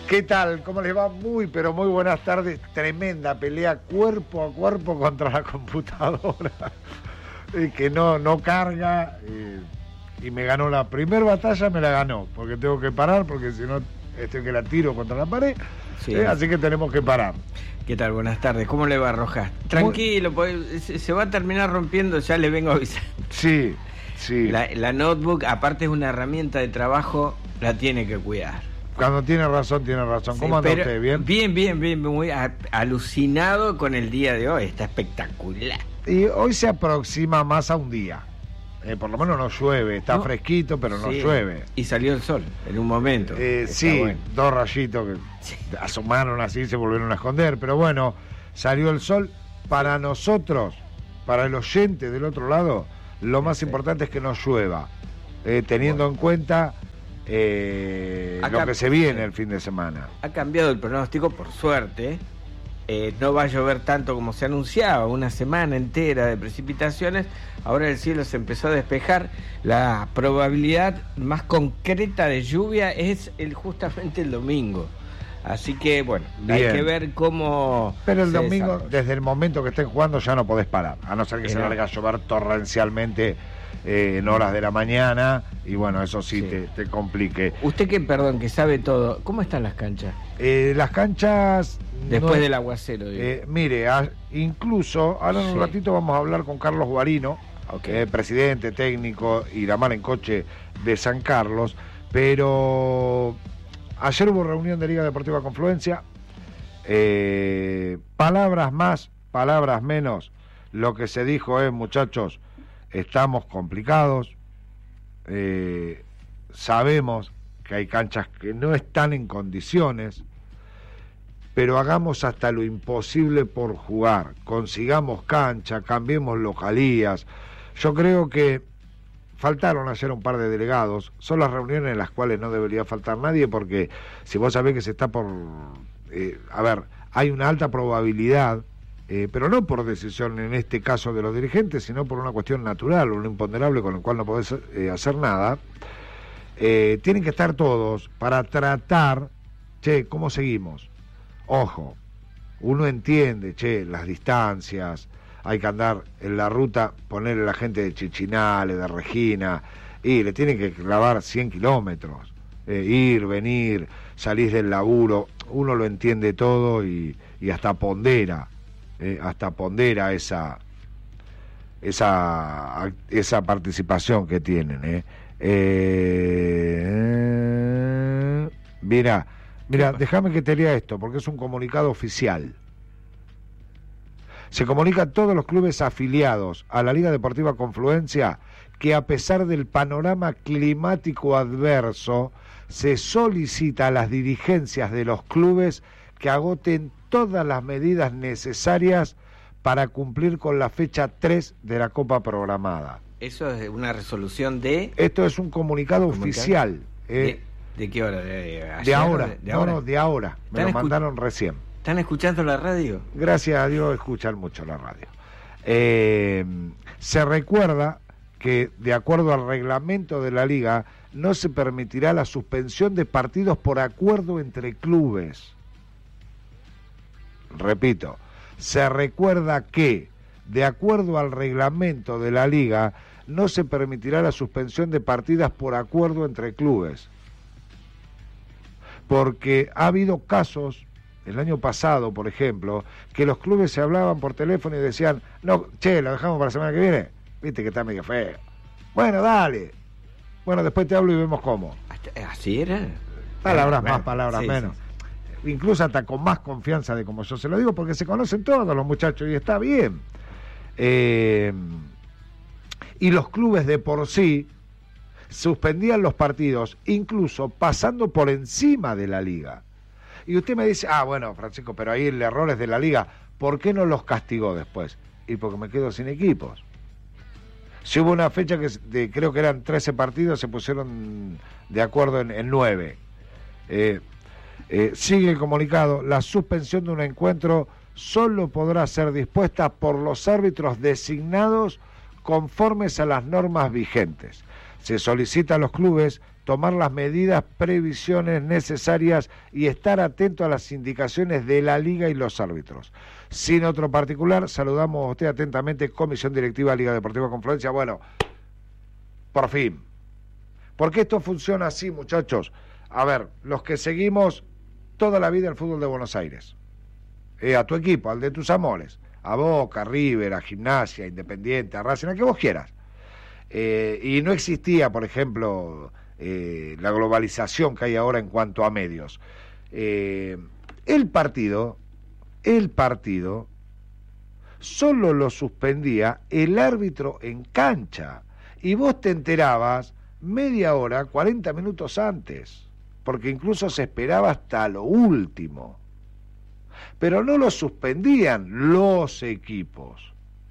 ¿Qué tal? ¿Cómo les va? Muy, pero muy buenas tardes. Tremenda pelea cuerpo a cuerpo contra la computadora. Que no carga. Y me ganó la primera batalla, me la ganó. Porque tengo que parar, porque si no, estoy que la tiro contra la pared. Sí. Así que tenemos que parar. ¿Qué tal? Buenas tardes. ¿Cómo le va, Rojas? Tranquilo, se va a terminar rompiendo, ya le vengo a avisar. Sí. La notebook, aparte es una herramienta de trabajo, la tiene que cuidar. Cuando tiene razón, tiene razón. ¿Cómo anda usted? ¿Bien? Bien, muy alucinado con el día de hoy, está espectacular. Y hoy se aproxima más a un día. Por lo menos no llueve, está fresquito, pero no llueve. Y salió el sol en un momento. Sí, bueno. Dos rayitos que asomaron así y se volvieron a esconder. Pero bueno, salió el sol. Para nosotros, para el oyente del otro lado, lo más importante es que no llueva. Teniendo en cuenta lo que se viene el fin de semana. Ha cambiado el pronóstico, por suerte. No va a llover tanto como se anunciaba, una semana entera de precipitaciones. Ahora el cielo se empezó a despejar. La probabilidad más concreta de lluvia es justamente el domingo. Así que, bueno, hay que ver cómo... Pero el domingo, desde el momento que estén jugando, ya no podés parar. A no ser que se largue a llover torrencialmente en horas de la mañana. Y bueno, eso sí. Te complique. Usted que sabe todo, ¿cómo están las canchas? Las canchas... Después del aguacero. Mire, incluso, ahora en un ratito vamos a hablar con Carlos Guarino, presidente técnico y la mala en coche de San Carlos, pero ayer hubo reunión de Liga Deportiva Confluencia, palabras más, palabras menos, lo que se dijo es, muchachos, estamos complicados, sabemos que hay canchas que no están en condiciones, pero hagamos hasta lo imposible por jugar, consigamos cancha, cambiemos localías. Yo creo que faltaron ayer un par de delegados, son las reuniones en las cuales no debería faltar nadie, porque si vos sabés que se está por... hay una alta probabilidad, pero no por decisión en este caso de los dirigentes, sino por una cuestión natural, un imponderable con el cual no podés hacer nada. Tienen que estar todos para tratar, ¿cómo seguimos? Ojo, uno entiende, las distancias, hay que andar en la ruta, ponerle a la gente de Chichinales, de Regina, y le tienen que clavar 100 kilómetros, ir, venir, salís del laburo, uno lo entiende todo y hasta pondera esa participación que tienen. Mira, déjame que te lea esto, porque es un comunicado oficial. Se comunica a todos los clubes afiliados a la Liga Deportiva Confluencia que a pesar del panorama climático adverso, se solicita a las dirigencias de los clubes que agoten todas las medidas necesarias para cumplir con la fecha 3 de la Copa programada. ¿Eso es una resolución de...? Esto es un comunicado oficial. ¿De qué hora? De ahora. De ahora. Me lo mandaron recién. ¿Están escuchando la radio? Gracias a Dios escuchan mucho la radio. Se recuerda que, de acuerdo al reglamento de la Liga, no se permitirá la suspensión de partidos por acuerdo entre clubes. Repito, se recuerda que, de acuerdo al reglamento de la Liga, no se permitirá la suspensión de partidas por acuerdo entre clubes. Porque ha habido casos, el año pasado, por ejemplo, que los clubes se hablaban por teléfono y decían, no, lo dejamos para la semana que viene, viste que está medio feo. Bueno, dale. Bueno, después te hablo y vemos cómo. ¿Así era? Palabras más, palabras menos. Sí. Incluso hasta con más confianza de como yo se lo digo, porque se conocen todos los muchachos y está bien. Y los clubes de por sí suspendían los partidos, incluso pasando por encima de la Liga. Y usted me dice, bueno, Francisco, pero ahí el error es de la Liga, ¿por qué no los castigó después? Y porque me quedo sin equipos. Si hubo una fecha que creo que eran 13 partidos, se pusieron de acuerdo en 9. Sigue el comunicado, la suspensión de un encuentro solo podrá ser dispuesta por los árbitros designados conformes a las normas vigentes. Se solicita a los clubes tomar las medidas, previsiones necesarias y estar atento a las indicaciones de la Liga y los árbitros. Sin otro particular, saludamos a usted atentamente, Comisión Directiva Liga Deportiva Confluencia. Bueno, por fin. Porque esto funciona así, muchachos. A ver, los que seguimos toda la vida el fútbol de Buenos Aires, a tu equipo, al de tus amores, a Boca, a River, a Gimnasia, a Independiente, a Racing, a que vos quieras. Y no existía, por ejemplo, la globalización que hay ahora en cuanto a medios. El partido solo lo suspendía el árbitro en cancha y vos te enterabas media hora, 40 minutos antes, porque incluso se esperaba hasta lo último. Pero no lo suspendían los equipos.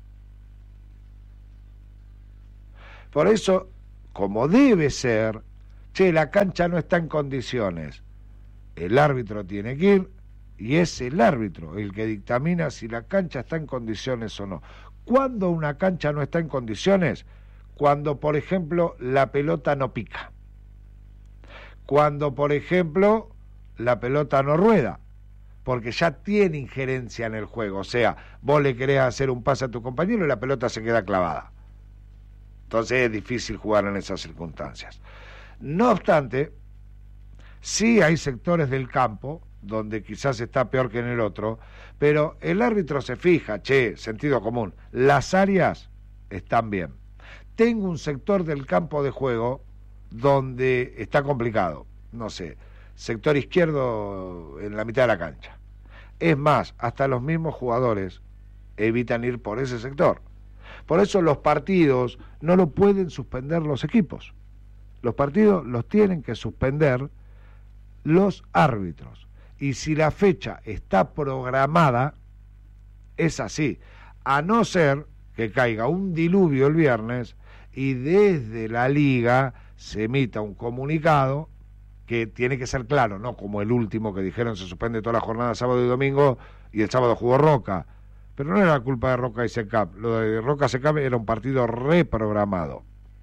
Por eso, como debe ser, la cancha no está en condiciones. El árbitro tiene que ir y es el árbitro el que dictamina si la cancha está en condiciones o no. ¿Cuándo una cancha no está en condiciones? Cuando, por ejemplo, la pelota no pica. Cuando, por ejemplo, la pelota no rueda, porque ya tiene injerencia en el juego. O sea, vos le querés hacer un pase a tu compañero y la pelota se queda clavada. Entonces es difícil jugar en esas circunstancias. No obstante, sí hay sectores del campo donde quizás está peor que en el otro, pero el árbitro se fija, sentido común, las áreas están bien. Tengo un sector del campo de juego donde está complicado, no sé, sector izquierdo en la mitad de la cancha. Es más, hasta los mismos jugadores evitan ir por ese sector. Por eso los partidos no lo pueden suspender los equipos. Los partidos los tienen que suspender los árbitros. Y si la fecha está programada, es así. A no ser que caiga un diluvio el viernes y desde la liga se emita un comunicado que tiene que ser claro, no como el último que dijeron se suspende toda la jornada sábado y domingo y el sábado jugó Roca. Pero no era culpa de Roca y Secap. Lo de Roca Secap era un partido reprogramado.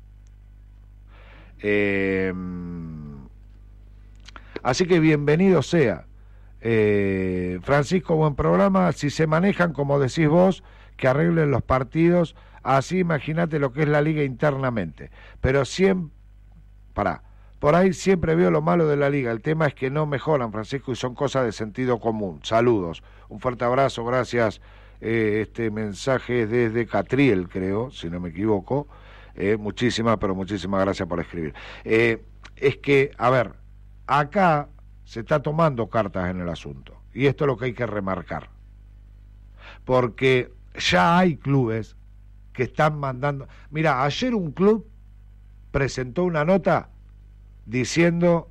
Así que bienvenido sea. Francisco, buen programa. Si se manejan, como decís vos, que arreglen los partidos. Así imagínate lo que es la liga internamente. Pero siempre... Por ahí siempre veo lo malo de la liga. El tema es que no mejoran, Francisco, y son cosas de sentido común. Saludos. Un fuerte abrazo, gracias. Este mensaje es desde Catriel, creo, si no me equivoco. Muchísimas gracias por escribir. Es que, a ver, acá se está tomando cartas en el asunto, y esto es lo que hay que remarcar, porque ya hay clubes que están mandando... Mira, ayer un club presentó una nota diciendo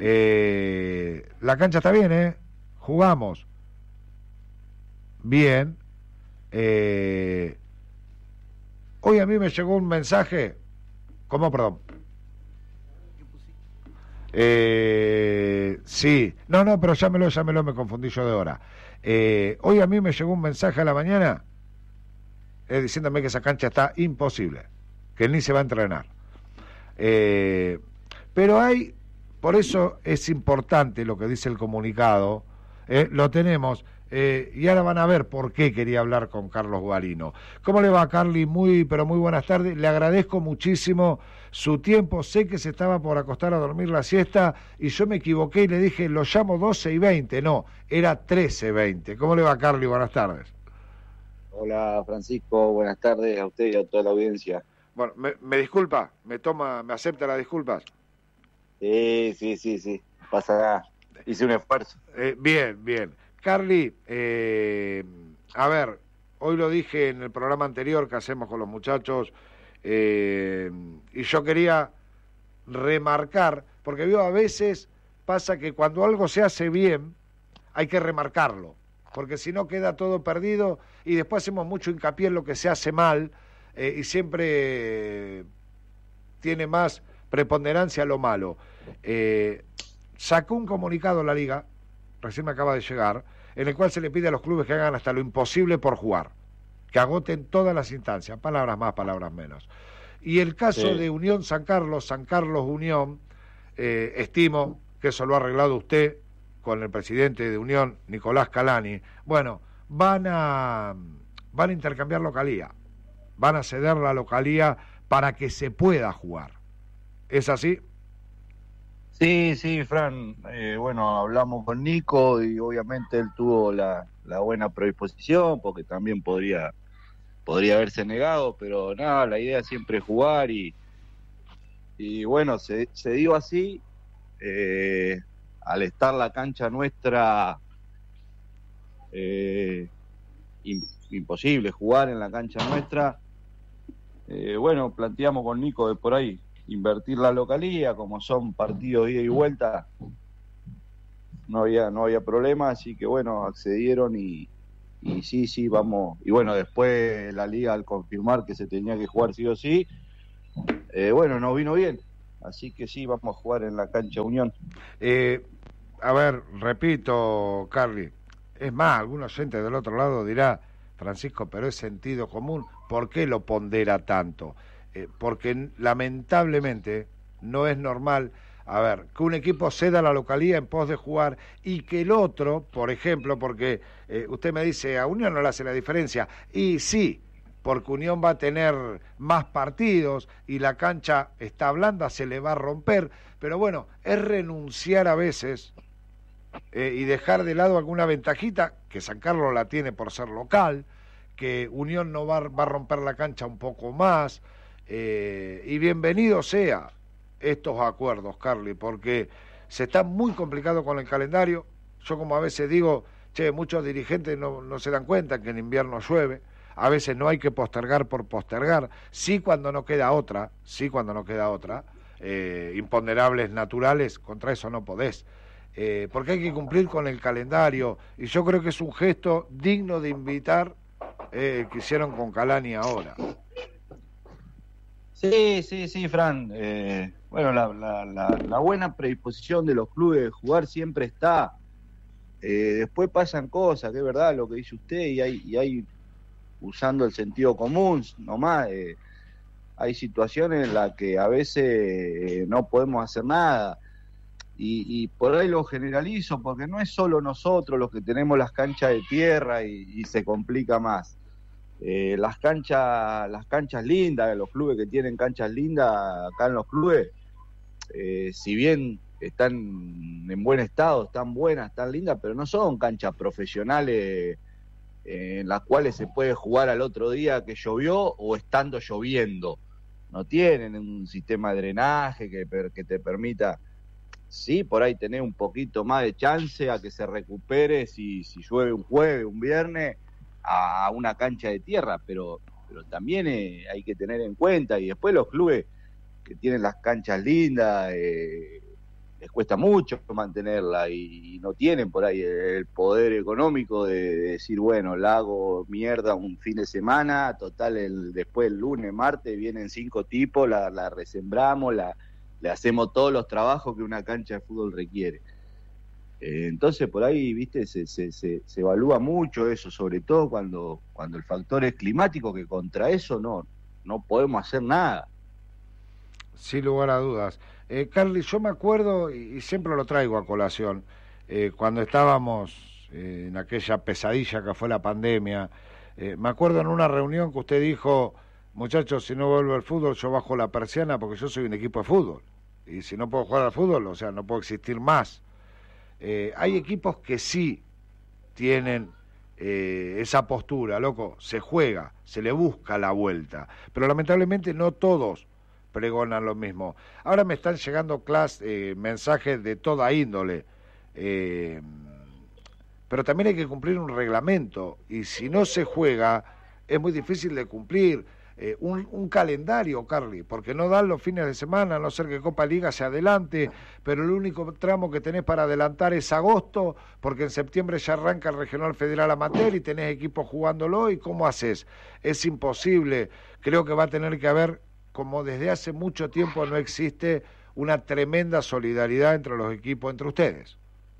la cancha está bien, jugamos bien. Hoy a mí me llegó un mensaje. ¿Cómo, perdón? Sí, no, pero llámelo, me confundí yo de hora. Hoy a mí me llegó un mensaje a la mañana diciéndome que esa cancha está imposible, que ni se va a entrenar. Pero hay, por eso es importante lo que dice el comunicado, lo tenemos, y ahora van a ver por qué quería hablar con Carlos Guarino. ¿Cómo le va, Carly? Muy buenas tardes. Le agradezco muchísimo su tiempo. Sé que se estaba por acostar a dormir la siesta y yo me equivoqué y le dije, lo llamo 12:20. No, era 13:20. ¿Cómo le va, Carly? Buenas tardes. Hola, Francisco. Buenas tardes a usted y a toda la audiencia. Bueno, me disculpa, me acepta las disculpas. Sí. Pasará. Hice un esfuerzo. Bien. Carly, a ver, hoy lo dije en el programa anterior que hacemos con los muchachos, y yo quería remarcar, porque veo a veces pasa que cuando algo se hace bien, hay que remarcarlo, porque si no queda todo perdido y después hacemos mucho hincapié en lo que se hace mal, y siempre tiene más preponderancia lo malo. Sacó un comunicado la Liga, recién me acaba de llegar, en el cual se le pide a los clubes que hagan hasta lo imposible por jugar, que agoten todas las instancias, palabras más, palabras menos. Y el caso de Unión San Carlos Unión, Estimo que eso lo ha arreglado usted con el presidente de Unión, Nicolás Calani. Bueno, van a intercambiar localía, van a ceder la localía para que se pueda jugar. ¿Es así? Sí, Fran. Bueno, hablamos con Nico y obviamente él tuvo la buena predisposición porque también podría haberse negado, pero nada, la idea siempre es jugar y bueno, se dio así. Al estar la cancha nuestra, imposible jugar en la cancha nuestra. Bueno, planteamos con Nico de por ahí invertir la localía, como son partidos ida y vuelta, no había problema, así que bueno, accedieron y sí, vamos. Y bueno, después la liga, al confirmar que se tenía que jugar sí o sí, bueno, nos vino bien, así que sí, vamos a jugar en la cancha Unión. A ver, repito, Carly, es más, algún oyente del otro lado dirá, Francisco, pero es sentido común, ¿por qué lo pondera tanto? Porque lamentablemente no es normal, a ver, que un equipo ceda la localía en pos de jugar y que el otro, por ejemplo, porque usted me dice, a Unión no le hace la diferencia, y sí, porque Unión va a tener más partidos y la cancha está blanda, se le va a romper, pero bueno, es renunciar a veces y dejar de lado alguna ventajita, que San Carlos la tiene por ser local, que Unión no va a romper la cancha un poco más, y bienvenido sea estos acuerdos, Carly, porque se está muy complicado con el calendario. Yo como a veces digo, muchos dirigentes no se dan cuenta que en invierno llueve, a veces no hay que postergar por postergar, sí cuando no queda otra, imponderables naturales, contra eso no podés, porque hay que cumplir con el calendario, y yo creo que es un gesto digno de invitar que hicieron con Calani ahora. Sí, Fran. Bueno, la buena predisposición de los clubes de jugar siempre está. Después pasan cosas, que es verdad lo que dice usted, y hay usando el sentido común nomás, hay situaciones en las que a veces no podemos hacer nada. Y por ahí lo generalizo, porque no es solo nosotros los que tenemos las canchas de tierra y se complica más. Las canchas lindas, los clubes que tienen canchas lindas acá en los clubes, si bien están en buen estado, están buenas, están lindas, pero no son canchas profesionales en las cuales se puede jugar al otro día que llovió o estando lloviendo. No tienen un sistema de drenaje que te permita, sí, por ahí tener un poquito más de chance a que se recupere si llueve un jueves, un viernes, a una cancha de tierra, pero también hay que tener en cuenta, y después los clubes que tienen las canchas lindas, les cuesta mucho mantenerla y no tienen por ahí el poder económico de decir, bueno, la hago mierda un fin de semana, total, después el lunes, martes, vienen 5 tipos, la resembramos, le hacemos todos los trabajos que una cancha de fútbol requiere. Entonces por ahí, viste, se evalúa mucho eso, sobre todo cuando el factor es climático, que contra eso no podemos hacer nada. Sin lugar a dudas. Carly, yo me acuerdo, y siempre lo traigo a colación, cuando estábamos en aquella pesadilla que fue la pandemia, me acuerdo en una reunión que usted dijo, muchachos, si no vuelvo al fútbol, yo bajo la persiana porque yo soy un equipo de fútbol, y si no puedo jugar al fútbol, o sea, no puedo existir más. Hay equipos que sí tienen esa postura, loco, se juega, se le busca la vuelta, pero lamentablemente no todos pregonan lo mismo. Ahora me están llegando mensajes de toda índole, pero también hay que cumplir un reglamento, y si no se juega es muy difícil de cumplir. Un calendario, Carly, porque no dan los fines de semana, a no ser que Copa Liga se adelante, pero el único tramo que tenés para adelantar es agosto, porque en septiembre ya arranca el Regional Federal Amateur y tenés equipos jugándolo, ¿y cómo haces? Es imposible. Creo que va a tener que haber, como desde hace mucho tiempo no existe, una tremenda solidaridad entre los equipos, entre ustedes.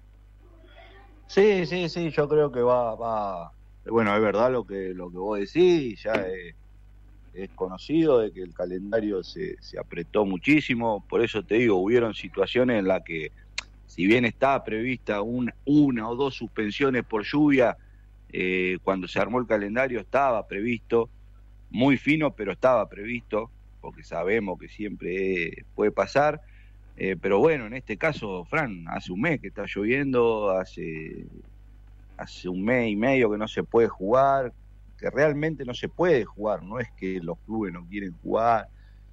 Sí, yo creo que va. Bueno, es verdad lo que vos decís, ya es conocido de que el calendario se apretó muchísimo, por eso te digo, hubieron situaciones en las que, si bien estaba prevista una o dos suspensiones por lluvia, cuando se armó el calendario estaba previsto, muy fino, pero estaba previsto, porque sabemos que siempre puede pasar. Pero bueno, en este caso, Fran, hace un mes que está lloviendo, hace un mes y medio que no se puede jugar, que realmente no se puede jugar, no es que los clubes no quieren jugar.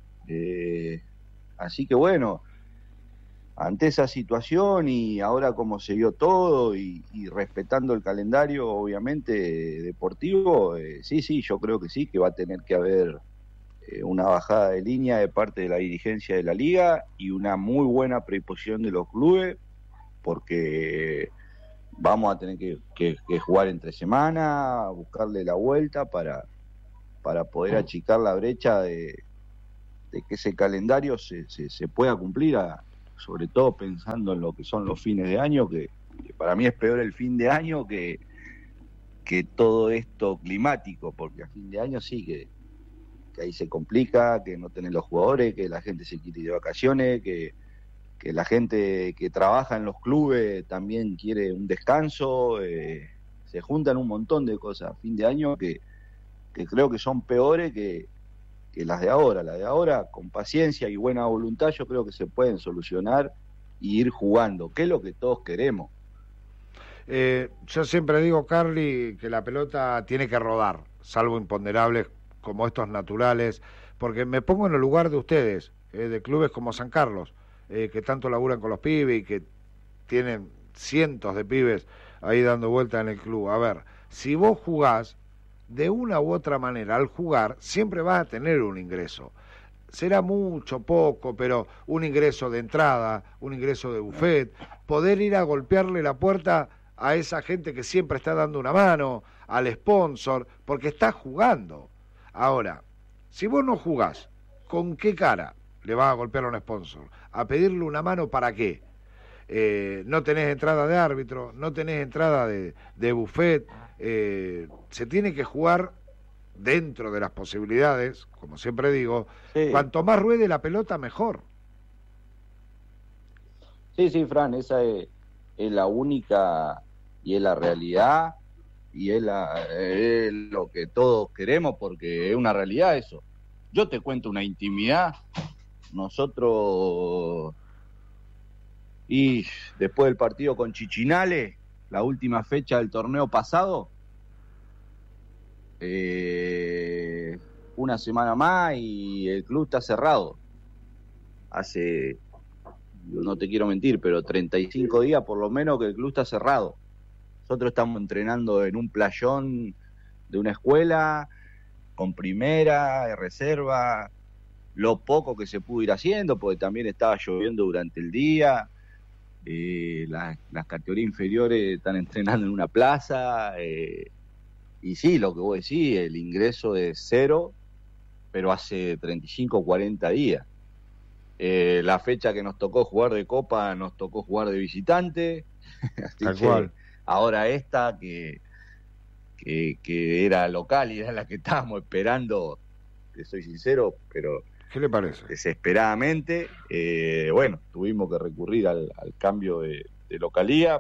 Así que bueno, ante esa situación y ahora como se dio todo y respetando el calendario obviamente deportivo, sí, yo creo que sí, que va a tener que haber una bajada de línea de parte de la dirigencia de la liga y una muy buena predisposición de los clubes, porque vamos a tener que jugar entre semana, buscarle la vuelta para poder achicar la brecha de que ese calendario se pueda cumplir, sobre todo pensando en lo que son los fines de año, que para mí es peor el fin de año que todo esto climático, porque a fin de año sí que ahí se complica, que no tenés los jugadores, que la gente se quiere ir de vacaciones, que la gente que trabaja en los clubes también quiere un descanso, se juntan un montón de cosas a fin de año que creo que son peores que las de ahora. Las de ahora, con paciencia y buena voluntad, yo creo que se pueden solucionar y ir jugando, que es lo que todos queremos. Yo siempre digo, Carly, que la pelota tiene que rodar, salvo imponderables como estos naturales, porque me pongo en el lugar de ustedes, de clubes como San Carlos, que tanto laburan con los pibes y que tienen cientos de pibes ahí dando vuelta en el club. A ver, si vos jugás, de una u otra manera, al jugar, siempre vas a tener un ingreso. Será mucho, poco, pero un ingreso de entrada, un ingreso de buffet, poder ir a golpearle la puerta a esa gente que siempre está dando una mano, al sponsor, porque está jugando. Ahora, si vos no jugás, ¿con qué cara le vas a golpear a un sponsor? ¿A pedirle una mano para qué? No tenés entrada de árbitro, no tenés entrada de buffet, se tiene que jugar dentro de las posibilidades, como siempre digo, sí. Cuanto más ruede la pelota, mejor. Sí, Fran, esa es la única y es la realidad y es lo que todos queremos, porque es una realidad eso. Yo te cuento una intimidad. Nosotros, y después del partido con Chichinale, la última fecha del torneo pasado, una semana más y el club está cerrado. Hace, no te quiero mentir, pero 35 días por lo menos que el club está cerrado. Nosotros estamos entrenando en un playón de una escuela, con primera, de reserva, lo poco que se pudo ir haciendo, porque también estaba lloviendo durante el día. Las categorías inferiores están entrenando en una plaza, y sí, lo que vos decís, el ingreso es cero, pero hace 35 o 40 días. La fecha que nos tocó jugar de Copa, nos tocó jugar de visitante. Tal cual. Ahora esta, que era local y era la que estábamos esperando, te soy sincero, pero... ¿Qué le parece? Desesperadamente, bueno, tuvimos que recurrir al cambio de localía,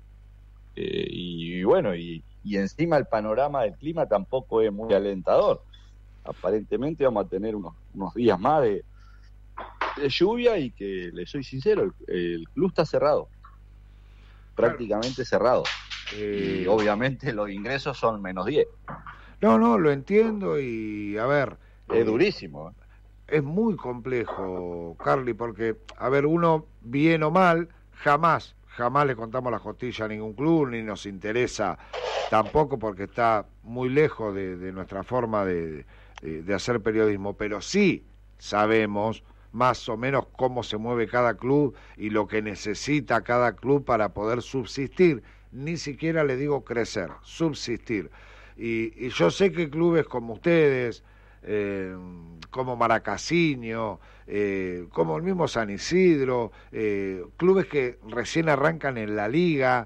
y bueno, y encima el panorama del clima tampoco es muy alentador. Aparentemente vamos a tener unos días más de lluvia y que, le soy sincero, el club está cerrado, prácticamente cerrado, y obviamente los ingresos son -10. No, lo entiendo y a ver... Es durísimo, Es muy complejo, Carly, porque, a ver, uno, bien o mal, jamás le contamos la costilla a ningún club, ni nos interesa tampoco, porque está muy lejos de nuestra forma de hacer periodismo, pero sí sabemos más o menos cómo se mueve cada club y lo que necesita cada club para poder subsistir, ni siquiera le digo crecer, subsistir. Y yo sé que clubes como ustedes... como Maracasiño, como el mismo San Isidro, clubes que recién arrancan en la liga,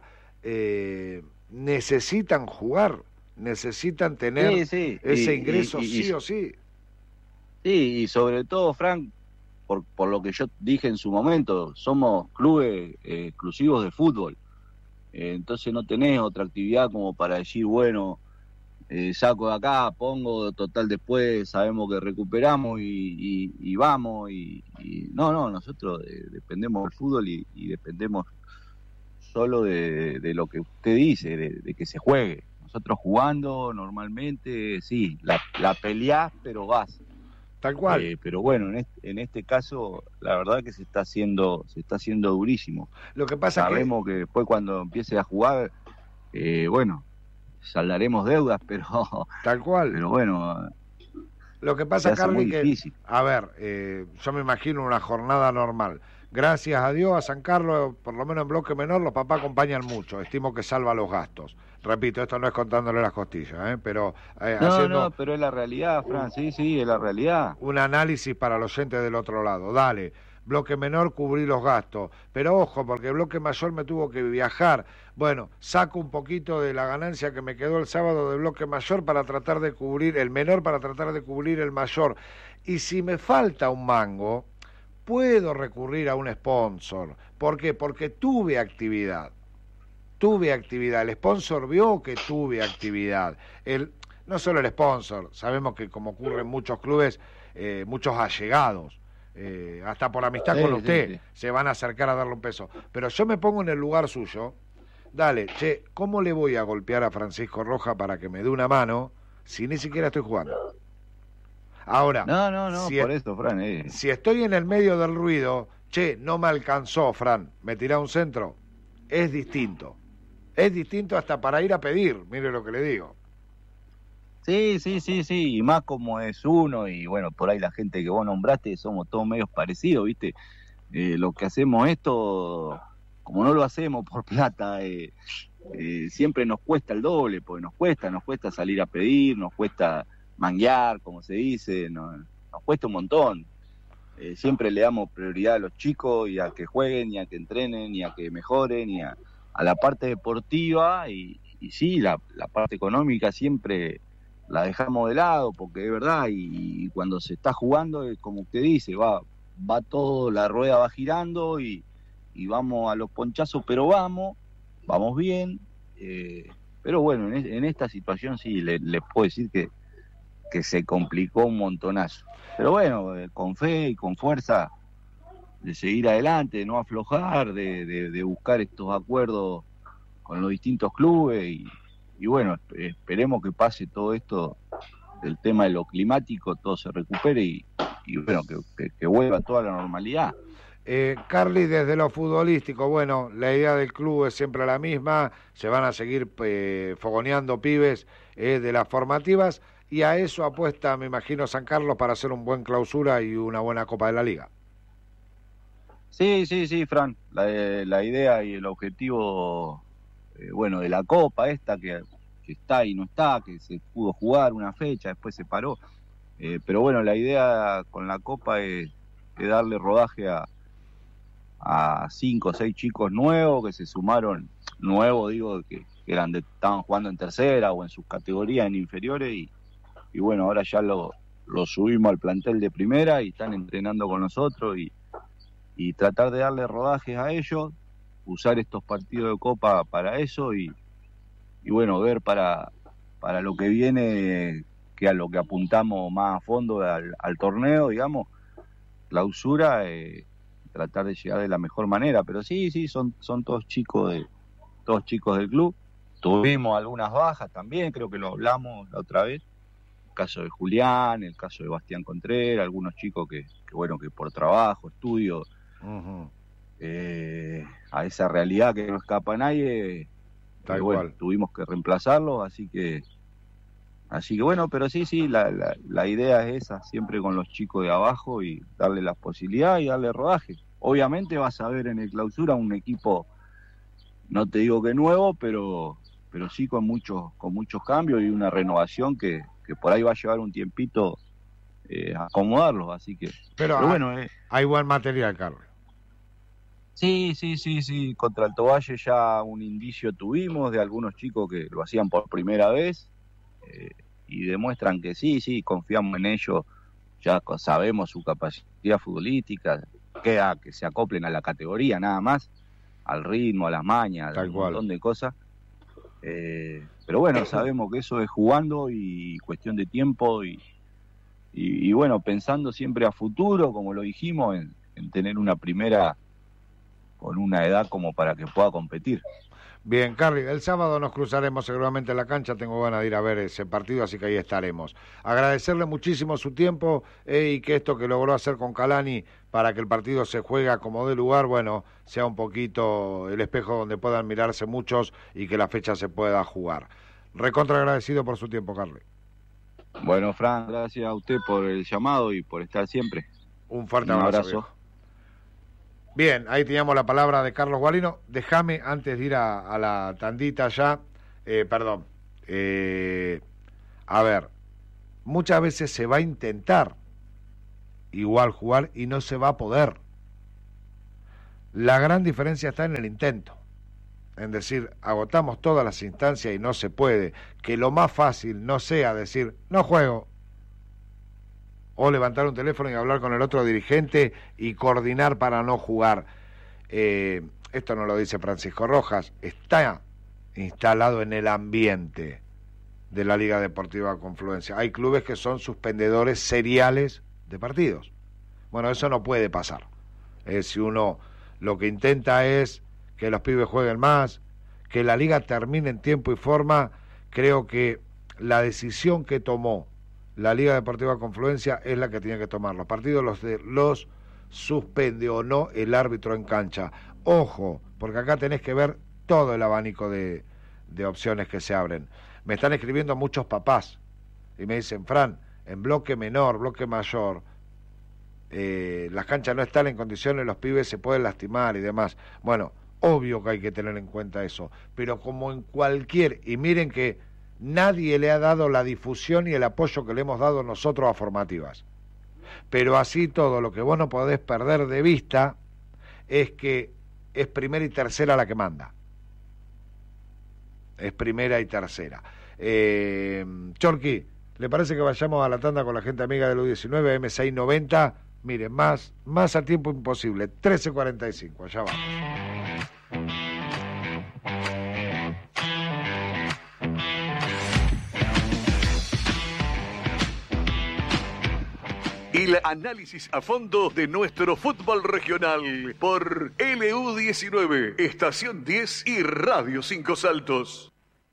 necesitan jugar, necesitan tener ese ingreso sí o sí. Sí, y sobre todo, Frank, por lo que yo dije en su momento, somos clubes exclusivos de fútbol. Entonces no tenés otra actividad como para decir, bueno, saco de acá, pongo, total después sabemos que recuperamos y vamos. No, nosotros dependemos del fútbol y dependemos solo de lo que usted dice, de que se juegue. Nosotros jugando normalmente, sí, la peleás, pero vas. Tal cual. Pero bueno, en este caso, la verdad que se está haciendo durísimo. Lo que pasa Sabemos que después cuando empiece a jugar, bueno, saldaremos deudas, pero tal cual. Pero bueno, lo que pasa, Carly, que difícil. A ver, yo me imagino una jornada normal. Gracias a Dios, a San Carlos, por lo menos en bloque menor, los papás acompañan mucho. Estimo que salva los gastos. Repito, esto no es contándole las costillas, pero no, pero es la realidad, Fran, sí, es la realidad. Un análisis para los oyentes del otro lado. Dale, bloque menor, cubrí los gastos. Pero ojo, porque el bloque mayor me tuvo que viajar. Bueno, saco un poquito de la ganancia que me quedó el sábado de bloque mayor para tratar de cubrir el menor, para tratar de cubrir el mayor. Y si me falta un mango, puedo recurrir a un sponsor. ¿Por qué? Porque tuve actividad. El sponsor vio que tuve actividad. No solo el sponsor, sabemos que como ocurre en muchos clubes, muchos allegados, hasta por amistad con usted, se van a acercar a darle un peso. Pero yo me pongo en el lugar suyo. Dale, ¿cómo le voy a golpear a Francisco Roja para que me dé una mano si ni siquiera estoy jugando? Ahora, no, por eso, Fran. Si estoy en el medio del ruido, no me alcanzó, Fran, me tirá un centro, es distinto. Es distinto hasta para ir a pedir, mire lo que le digo. Sí, y más como es uno, y bueno, por ahí la gente que vos nombraste, somos todos medios parecidos, ¿viste? Lo que hacemos esto, como no lo hacemos por plata, siempre nos cuesta el doble, porque nos cuesta salir a pedir, nos cuesta manguear, como se dice, nos cuesta un montón. Siempre le damos prioridad a los chicos y a que jueguen, y a que entrenen, y a que mejoren, y a la parte deportiva, y sí, la parte económica siempre la dejamos de lado, porque es verdad, y cuando se está jugando, como usted dice, va todo, la rueda va girando, y vamos a los ponchazos, pero vamos bien, pero bueno, en esta situación sí, le puedo decir que se complicó un montonazo. Pero bueno, con fe y con fuerza de seguir adelante, de no aflojar, de buscar estos acuerdos con los distintos clubes y bueno, esperemos que pase todo esto del tema de lo climático, todo se recupere y bueno, que vuelva toda la normalidad. Carly, desde lo futbolístico, bueno, la idea del club es siempre la misma, se van a seguir fogoneando pibes de las formativas y a eso apuesta, me imagino, San Carlos para hacer un buen clausura y una buena Copa de la Liga. Sí, Fran, la idea y el objetivo, bueno, de la Copa esta que está y no está, que se pudo jugar una fecha, después se paró, pero bueno, la idea con la Copa es darle rodaje a 5 o 6 chicos nuevos que se sumaron, nuevos digo, que estaban jugando en tercera o en sus categorías en inferiores y bueno, ahora ya lo subimos al plantel de primera y están entrenando con nosotros y tratar de darle rodajes a ellos, usar estos partidos de Copa para eso y bueno, ver para lo que viene, que a lo que apuntamos más a fondo al torneo, digamos, clausura, tratar de llegar de la mejor manera, pero sí, son todos chicos del club. Tuvimos algunas bajas también, creo que lo hablamos la otra vez, el caso de Julián, el caso de Bastián Contreras, algunos chicos que bueno, que por trabajo, estudio, a esa realidad que no escapa a nadie, bueno, tuvimos que reemplazarlos, así que bueno, pero sí, la idea es esa, siempre con los chicos de abajo y darle las posibilidades y darle rodaje. Obviamente vas a ver en el clausura un equipo, no te digo que nuevo, pero sí con muchos cambios y una renovación que por ahí va a llevar un tiempito acomodarlos, así que... Pero bueno, hay buen material, Carlos. Sí, contra el Tovalle ya un indicio tuvimos de algunos chicos que lo hacían por primera vez y demuestran que sí, confiamos en ellos ya sabemos su capacidad futbolística, queda que se acoplen a la categoría nada más, al ritmo, a las mañas, un montón de cosas. Pero bueno, sabemos que eso es jugando y cuestión de tiempo y bueno, pensando siempre a futuro, como lo dijimos, en tener una primera con una edad como para que pueda competir. Bien, Carly, el sábado nos cruzaremos seguramente en la cancha, tengo ganas de ir a ver ese partido, así que ahí estaremos. Agradecerle muchísimo su tiempo y que esto que logró hacer con Calani para que el partido se juegue como de lugar, bueno, sea un poquito el espejo donde puedan mirarse muchos y que la fecha se pueda jugar. Recontra agradecido por su tiempo, Carly. Bueno, Fran, gracias a usted por el llamado y por estar siempre. Un fuerte abrazo. Bien, ahí teníamos la palabra de Carlos Guarino. Déjame, antes de ir a la tandita ya, a ver, muchas veces se va a intentar igual jugar y no se va a poder. La gran diferencia está en el intento. En decir, agotamos todas las instancias y no se puede. Que lo más fácil no sea decir, no juego. O levantar un teléfono y hablar con el otro dirigente y coordinar para no jugar. Esto no lo dice Francisco Rojas, está instalado en el ambiente de la Liga Deportiva Confluencia. Hay clubes que son suspendedores seriales de partidos. Bueno, eso no puede pasar. Si uno lo que intenta es que los pibes jueguen más, que la liga termine en tiempo y forma, creo que la decisión que tomó la Liga Deportiva Confluencia es la que tiene que tomar. Los partidos los suspende o no el árbitro en cancha. Ojo, porque acá tenés que ver todo el abanico de opciones que se abren. Me están escribiendo muchos papás y me dicen, Fran, en bloque menor, bloque mayor, las canchas no están en condiciones, los pibes se pueden lastimar y demás. Bueno, obvio que hay que tener en cuenta eso, pero como en cualquier, y miren que nadie le ha dado la difusión y el apoyo que le hemos dado nosotros a formativas. Pero así todo, lo que vos no podés perder de vista es que es primera y tercera la que manda. Es primera y tercera. Chorqui, ¿le parece que vayamos a la tanda con la gente amiga del U19 M690? Miren, más a tiempo imposible, 13:45, allá va. El análisis a fondo de nuestro fútbol regional por LU19, Estación 10 y Radio 5 Saltos.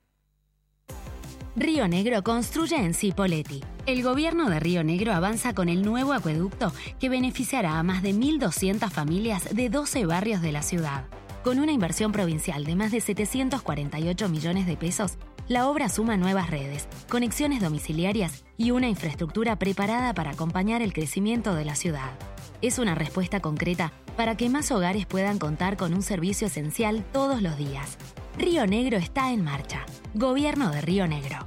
Río Negro construye en Cipolletti. El gobierno de Río Negro avanza con el nuevo acueducto que beneficiará a más de 1.200 familias de 12 barrios de la ciudad. Con una inversión provincial de más de 748 millones de pesos, la obra suma nuevas redes, conexiones domiciliarias y una infraestructura preparada para acompañar el crecimiento de la ciudad. Es una respuesta concreta para que más hogares puedan contar con un servicio esencial todos los días. Río Negro está en marcha. Gobierno de Río Negro.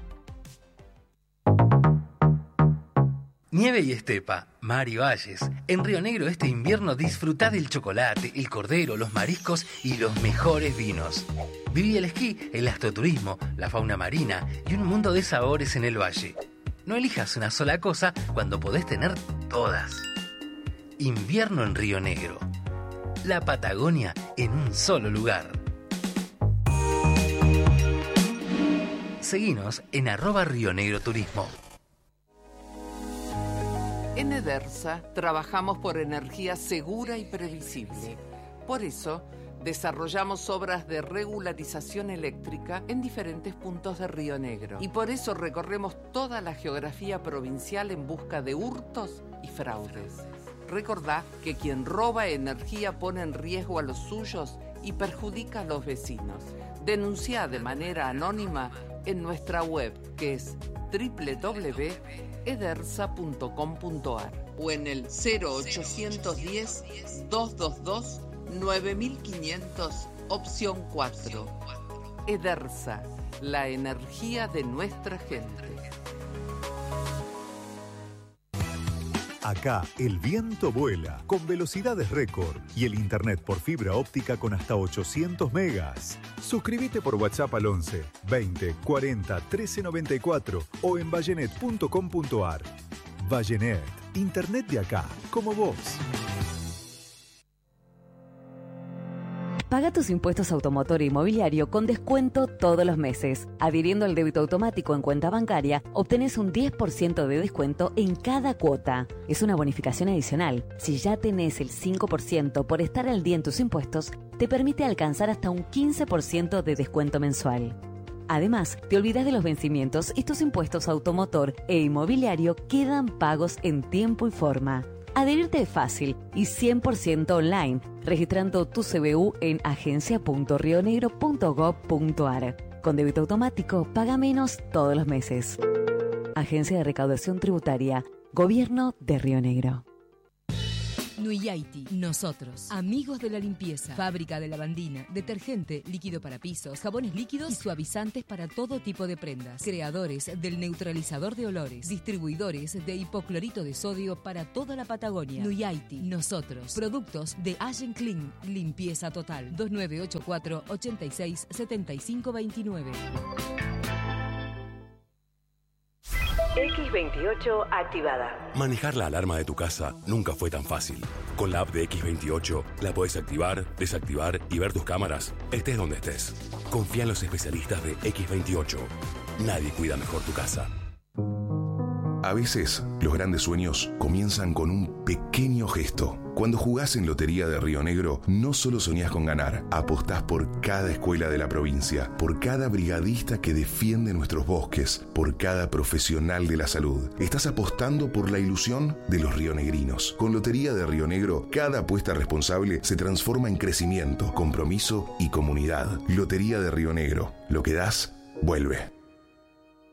Nieve y estepa, mar y valles. En Río Negro este invierno disfrutá del chocolate, el cordero, los mariscos y los mejores vinos. Viví el esquí, el astroturismo, la fauna marina y un mundo de sabores en el valle. No elijas una sola cosa cuando podés tener todas. Invierno en Río Negro. La Patagonia en un solo lugar. Seguinos en @RioNegroTurismo. En Edersa trabajamos por energía segura y previsible. Por eso, desarrollamos obras de regularización eléctrica en diferentes puntos de Río Negro. Y por eso recorremos toda la geografía provincial en busca de hurtos y fraudes. Recordá que quien roba energía pone en riesgo a los suyos y perjudica a los vecinos. Denunciá de manera anónima en nuestra web, que es www.edersa.com.ar o en el 0810-222-9500, opción 4. Edersa, la energía de nuestra gente. Acá el viento vuela con velocidades récord y el internet por fibra óptica con hasta 800 megas. Suscríbete por WhatsApp al 11 20 40 13 94 o en vallenet.com.ar. Vallenet, internet de acá, como vos. Paga tus impuestos automotor e inmobiliario con descuento todos los meses. Adhiriendo al débito automático en cuenta bancaria, obtenés un 10% de descuento en cada cuota. Es una bonificación adicional. Si ya tenés el 5% por estar al día en tus impuestos, te permite alcanzar hasta un 15% de descuento mensual. Además, te olvidas de los vencimientos y tus impuestos automotor e inmobiliario quedan pagos en tiempo y forma. Adherirte es fácil y 100% online, registrando tu CBU en agencia.rionegro.gov.ar. Con débito automático, paga menos todos los meses. Agencia de Recaudación Tributaria, Gobierno de Río Negro. Nuyaiti, nosotros, amigos de la limpieza, fábrica de lavandina, detergente, líquido para pisos, jabones líquidos y suavizantes para todo tipo de prendas, creadores del neutralizador de olores, distribuidores de hipoclorito de sodio para toda la Patagonia. Nuyaiti, nosotros, productos de Allen Clean, limpieza total, 2984 86 75 29. X28 activada. Manejar la alarma de tu casa nunca fue tan fácil. Con la app de X28 la podés activar, desactivar y ver tus cámaras, estés donde estés. Confía en los especialistas de X28. Nadie cuida mejor tu casa. A veces, los grandes sueños comienzan con un pequeño gesto. Cuando jugás en Lotería de Río Negro, no solo soñás con ganar, apostás por cada escuela de la provincia, por cada brigadista que defiende nuestros bosques, por cada profesional de la salud. Estás apostando por la ilusión de los rionegrinos. Con Lotería de Río Negro, cada apuesta responsable se transforma en crecimiento, compromiso y comunidad. Lotería de Río Negro. Lo que das, vuelve.